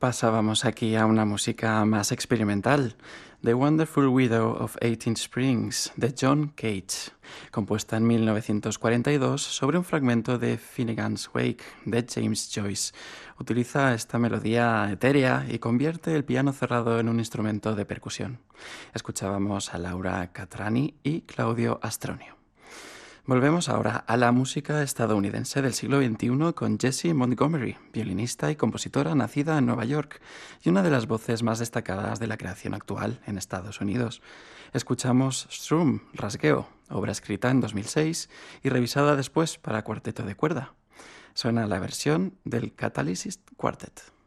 Pasábamos aquí a una música más experimental, The Wonderful Widow of 18 Springs, de John Cage, compuesta en 1942 sobre un fragmento de Finnegan's Wake, de James Joyce. Utiliza esta melodía etérea y convierte el piano cerrado en un instrumento de percusión. Escuchábamos a Laura Catrani y Claudio Astronio. Volvemos ahora a la música estadounidense del siglo XXI con Jessie Montgomery, violinista y compositora nacida en Nueva York y una de las voces más destacadas de la creación actual en Estados Unidos. Escuchamos Strum, Rasgueo, obra escrita en 2006 y revisada después para cuarteto de cuerda. Suena la versión del Catalyst Quartet.